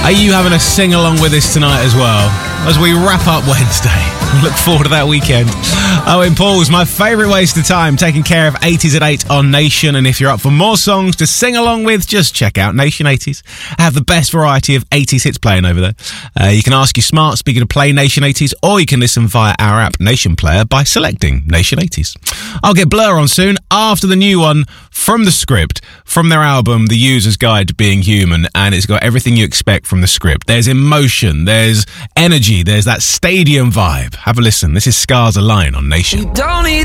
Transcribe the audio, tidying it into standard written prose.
Are you having a sing-along with us tonight as well? As we wrap up Wednesday. Look forward to that weekend. Owen Paul's My Favourite Waste of Time, taking care of 80s at 8 on Nation. And if you're up for more songs to sing along with, just check out Nation 80s. I have the best variety of 80s hits playing over there. You can ask your smart speaker to play Nation 80s, or you can listen via our app Nation Player by selecting Nation 80s. I'll get Blur on soon after the new one from The Script, from their album The User's Guide to Being Human, and it's got everything you expect from The Script. There's emotion, there's energy, there's that stadium vibe. Have a listen. This is Scars Align on Nation. You don't need